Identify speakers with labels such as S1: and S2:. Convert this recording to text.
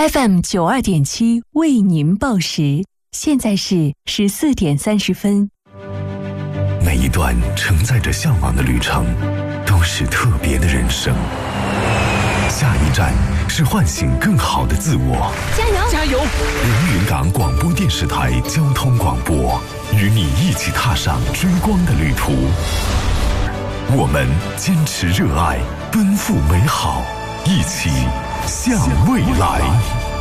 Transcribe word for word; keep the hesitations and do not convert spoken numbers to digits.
S1: F M 九二点七为您报时，现在是十四点三十分。
S2: 每一段承载着向往的旅程，都是特别的人生。下一站是唤醒更好的自我。
S3: 加油！
S4: 加油！
S2: 连云港广播电视台交通广播，与你一起踏上追光的旅途。我们坚持热爱，奔赴美好，一起向未来。